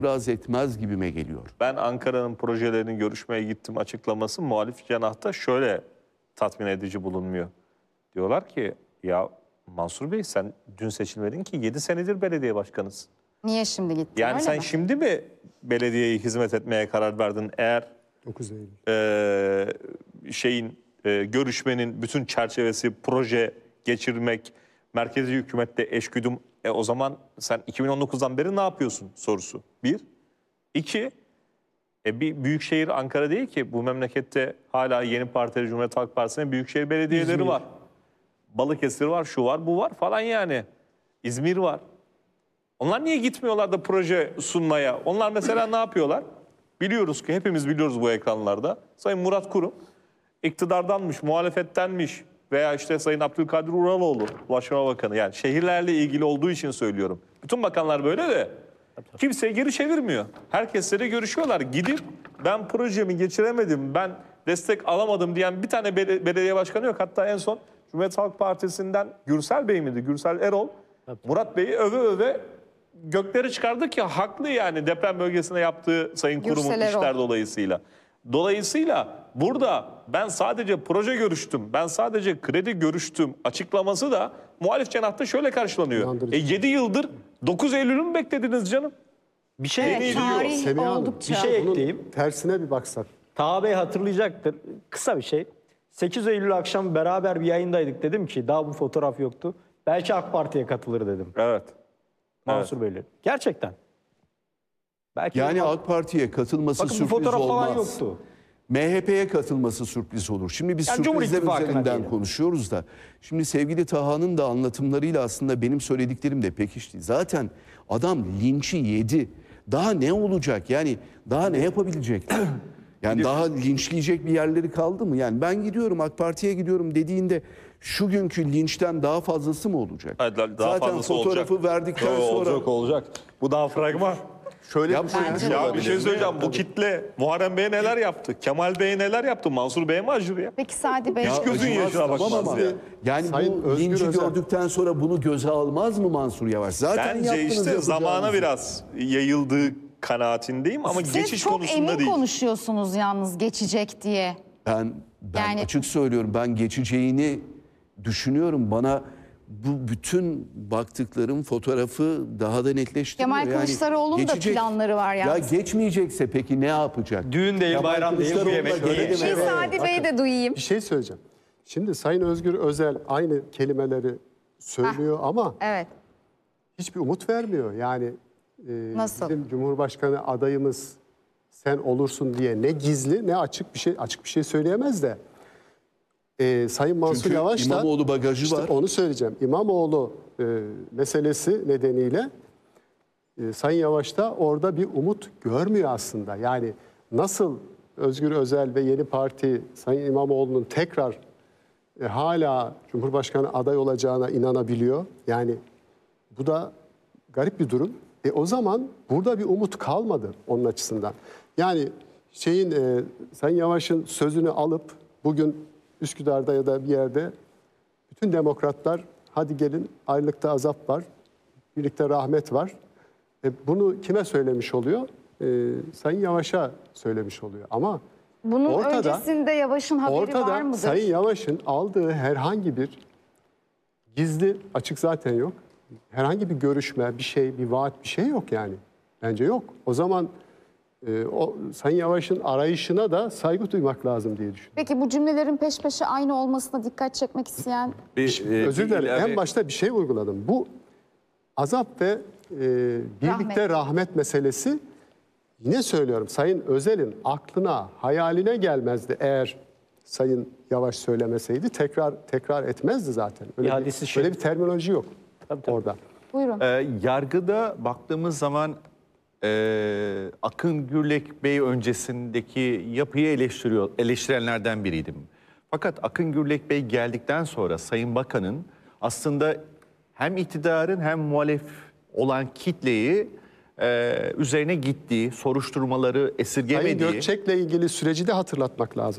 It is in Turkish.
itiraz etmez gibime geliyor. Ben Ankara'nın projelerini görüşmeye gittim açıklaması muhalif cenahta şöyle tatmin edici bulunmuyor. Diyorlar ki ya Mansur Bey sen dün seçilmedin ki 7 senedir belediye başkanısın. Niye şimdi gittin? Yani öyle sen mi? şimdi mi belediyeye hizmet etmeye karar verdin eğer 9 Eylül. Görüşmenin bütün çerçevesi proje geçirmek, merkezi hükümette eşgüdüm. O zaman sen 2019'dan beri ne yapıyorsun sorusu. Bir. İki, bir büyükşehir Ankara değil ki. Bu memlekette hala Yeni Parti, Cumhuriyet Halk Partisi'nin büyükşehir belediyeleri İzmir var. Balıkesir var, şu var, bu var falan yani. İzmir var. Onlar niye gitmiyorlar da proje sunmaya? Onlar mesela ne yapıyorlar? Biliyoruz ki, hepimiz biliyoruz bu ekranlarda. Sayın Murat Kurum iktidardanmış, muhalefettenmiş veya işte Sayın Abdülkadir Uraloğlu, Ulaştırma Bakanı. Yani şehirlerle ilgili olduğu için söylüyorum. Bütün bakanlar böyle de kimse geri çevirmiyor. Herkesle de görüşüyorlar. Gidip ben projemi geçiremedim, ben destek alamadım diyen bir tane belediye başkanı yok. Hatta en son Cumhuriyet Halk Partisi'nden Gürsel Bey miydi? Gürsel Erol, Murat Bey'i öve öve gökleri çıkardı ki haklı yani deprem bölgesinde yaptığı Sayın Kurum'un Gürsel Erol. işler dolayısıyla. Dolayısıyla burada ben sadece proje görüştüm, ben sadece kredi görüştüm açıklaması da muhalif cenahta şöyle karşılanıyor. 7 yıldır 9 Eylül'ü mü beklediniz canım? Bir şey Evet, ekleyeyim. tarih Semih Hanım, oldukça. Bir şey Bunun ekleyeyim. tersine bir baksak. Taha Bey hatırlayacaktır. Kısa bir şey. 8 Eylül akşam beraber bir yayındaydık. Dedim ki daha bu fotoğraf yoktu. Belki AK Parti'ye katılır dedim. Evet. Mansur Bey'le. Gerçekten. Belki Yani AK Parti'ye katılması bakın bu sürpriz fotoğraf olmaz. falan yoktu. MHP'ye katılması sürpriz olur. Şimdi biz Yani Cumhur sürprizler İttifakı'na üzerinden diyelim. konuşuyoruz da. Şimdi sevgili Taha'nın da anlatımlarıyla aslında benim söylediklerim de pekişti. Zaten adam linçi yedi. Daha ne olacak? Yani daha ne yapabilecek? Yani daha linçleyecek bir yerleri kaldı mı? Yani ben gidiyorum AK Parti'ye gidiyorum dediğinde şu günkü linçten daha fazlası mı olacak? Hayır, daha Zaten fazlası fotoğrafı olacak. verdikten sonra... Olacak. Bu daha fragman. Şöyle Bence de. Ya bir şey söyleyeceğim. Bu kitle Muharrem Bey'e neler yaptı? Kemal Bey'e neler yaptı? Mansur Bey'e mi acır ya? Peki Sadi Bey, Hiç gözün acımaz, yaşına bakmaz tamam ama ya. yani Sayın bu Özgür linci Özel. gördükten sonra bunu göze almaz mı Mansur Yavaş? Zaten Bence yaptınız işte zamana yapacağınızı. biraz yayıldığı kanaatindeyim ama siz geçiş çok konusunda emin değil. konuşuyorsunuz yalnız geçecek diye. Ben Yani- açık söylüyorum, ben geçeceğini düşünüyorum. Bana bu bütün baktıklarım fotoğrafı daha da netleştiriyor. Kemal Kılıçdaroğlu'nun da planları var Ya yalnız. geçmeyecekse peki ne yapacak? Düğün değil, Kemal bayram değil, bu Kılıçdaroğlu yemek da değil. öyle Bir deme. Sadi Bey'i de duyayım. Bir şey söyleyeceğim. Şimdi Sayın Özgür Özel aynı kelimeleri söylüyor ama Evet. hiçbir umut vermiyor. Yani Nasıl? bizim Cumhurbaşkanı adayımız sen olursun diye ne gizli ne açık bir şey söyleyemez de. Sayın Mansur Çünkü Yavaş da İmamoğlu bagajı işte var. onu söyleyeceğim. İmamoğlu meselesi nedeniyle Sayın Yavaş da orada bir umut görmüyor aslında. Yani nasıl Özgür Özel ve Yeni Parti Sayın İmamoğlu'nun tekrar hala Cumhurbaşkanı aday olacağına inanabiliyor. Yani bu da garip bir durum. O zaman burada bir umut kalmadı onun açısından. Yani Sayın Yavaş'ın sözünü alıp bugün Üsküdar'da ya da bir yerde bütün demokratlar hadi gelin ayrılıkta azap var, birlikte rahmet var. Bunu kime söylemiş oluyor? Sayın Yavaş'a söylemiş oluyor. Ama Bunun ortada- öncesinde Yavaş'ın haberi var ortada mıdır? Sayın Yavaş'ın aldığı herhangi bir gizli, açık zaten yok. Herhangi bir görüşme, bir şey, bir vaat bir şey yok yani. Bence yok. O zaman o Sayın Yavaş'ın arayışına da saygı duymak lazım diye düşünüyorum. Peki bu cümlelerin peş peşe aynı olmasına dikkat çekmek isteyen... Özür dilerim. En başta bir şey vurguladım. Bu azap ve birlikte rahmet meselesi yine söylüyorum Sayın Özel'in aklına, hayaline gelmezdi eğer Sayın Yavaş söylemeseydi. Tekrar etmezdi zaten. Öyle bir terminoloji yok orada. Buyurun. Yargıda baktığımız zaman Akın Gürlek Bey öncesindeki yapıyı eleştirenlerden biriydim. Fakat Akın Gürlek Bey geldikten sonra Sayın Bakan'ın aslında hem iktidarın hem muhalif olan kitleyi üzerine gittiği, soruşturmaları esirgemediği... Sayın Gökçek'le ilgili süreci de hatırlatmak lazım.